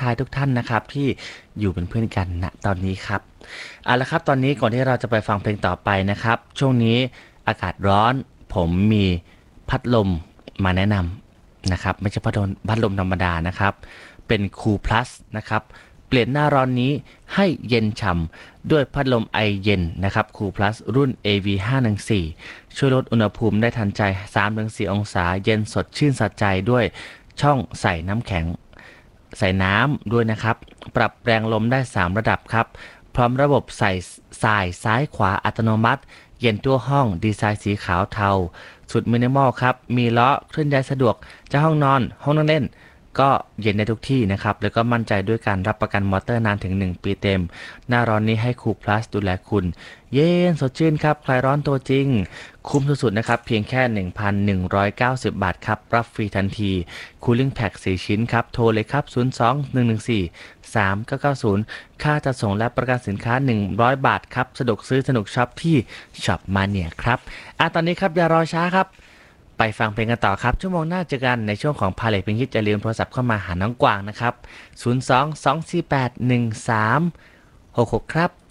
ทายทุกท่านนะครับที่อยู่เป็นเพื่อนกันณตอนนี้ครับเอาละครับตอนนี้ก่อนที่เราจะไปฟังเพลงต่อไปนะครับช่วงนี้อากาศร้อนผมมีพัดลมมาแนะนำนะครับไม่ใช่พัดลมธรรมดานะครับเป็นคูลพลัสนะครับเปลี่ยนหน้าร้อนนี้ให้เย็นฉ่ำด้วยพัดลมไอเย็นนะครับคูลพลัสรุ่น AV514 ช่วยลดอุณหภูมิได้ทันใจ 3-4 องศาเย็นสดชื่นสะใจด้วยช่องใส่น้ำแข็งใส่น้ำด้วยนะครับปรับแรงลมได้3ระดับครับพร้อมระบบใส่สายซ้ายขวาอัตโนมัติเย็นทั่วห้องดีไซน์สีขาวเทาสุดมินิมอลครับมีล้อเคลื่อนย้ายสะดวกจะห้องนอนห้องนั่งเล่นก็เย็นได้ทุกที่นะครับแล้วก็มั่นใจด้วยการรับประกันมอเตอร์นานถึง1 ปีเต็มหน้าร้อนนี้ให้คูลพลัสดูแลคุณเย็นสดชื่นครับคลายร้อนตัวจริงคุ้มสุดๆนะครับเพียงแค่ 1,190 บาทครับรับฟรีทันที Cooling Pack 4 ชิ้นครับโทรเลยครับ 02-114-3990 ค่าจัดส่งและประกันสินค้า100 บาทครับสะดวกซื้อสนุกช็อปที่ช็อปมาเนียครับตอนนี้ครับอย่ารอช้าครับไปฟังเพลงกันต่อครับชั่วโมงหน้าเจอกันในช่วงของพาเลทเพลงฮิตอย่าลืมโทรศัพท์เข้ามาหาน้องกวางนะครับ 02-248-1366 ครับ